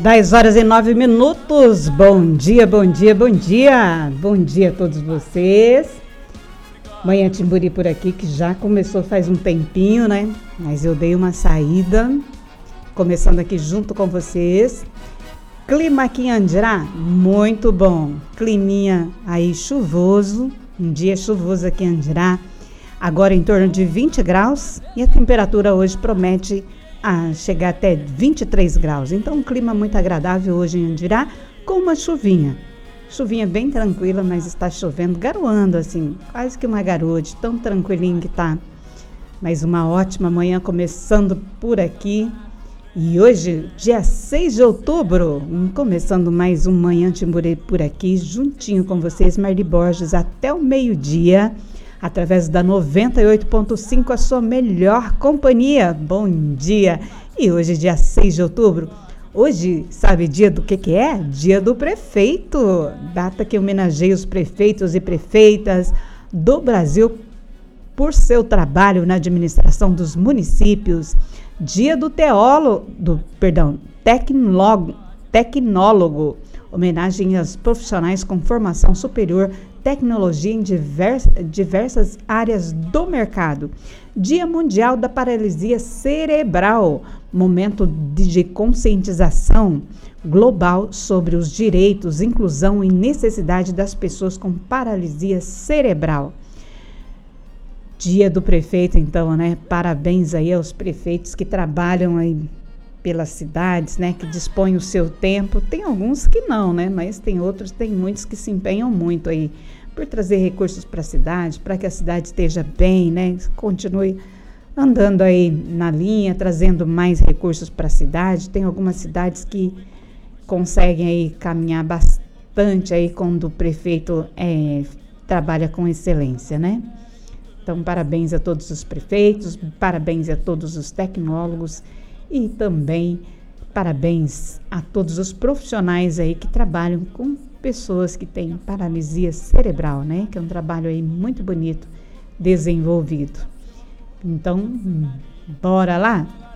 10h09. Bom dia, bom dia, bom dia. Bom dia a todos vocês. Manhã Timburi por aqui, que já começou faz um tempinho, né? Mas eu dei uma saída, começando aqui junto com vocês. Clima aqui em Andirá, muito bom. Climinha aí chuvoso, um dia chuvoso aqui em Andirá. Agora em torno de 20 graus e a temperatura hoje promete chegar até 23 graus. Então, um clima muito agradável hoje em Andirá, com uma chuvinha. Chuvinha bem tranquila, mas está chovendo, garoando assim, quase que uma garoa, de tão tranquilinho que tá. Mas uma ótima manhã começando por aqui. E hoje, dia 6 de outubro, começando mais um Manhã Timburi por aqui, juntinho com vocês, Marli Borges, até o meio-dia, através da 98.5, a sua melhor companhia. Bom dia! E hoje, dia 6 de outubro, hoje, sabe dia do que é? Dia do prefeito, data que homenageia os prefeitos e prefeitas do Brasil por seu trabalho na administração dos municípios. Dia do tecnólogo, homenagem aos profissionais com formação superior, tecnologia em diversas áreas do mercado. Dia Mundial da Paralisia Cerebral, momento de conscientização global sobre os direitos, inclusão e necessidade das pessoas com paralisia cerebral. Dia do prefeito, então, né? Parabéns aí aos prefeitos que trabalham aí pelas cidades, né? Que dispõem o seu tempo. Tem alguns que não, né? Mas tem outros, tem muitos que se empenham muito aí por trazer recursos para a cidade, para que a cidade esteja bem, né? Continue andando aí na linha, trazendo mais recursos para a cidade. Tem algumas cidades que conseguem aí caminhar bastante aí quando o prefeito trabalha com excelência, né? Então, parabéns a todos os prefeitos, parabéns a todos os tecnólogos e também parabéns a todos os profissionais aí que trabalham com pessoas que têm paralisia cerebral, né? Que é um trabalho aí muito bonito, desenvolvido. Então, bora lá?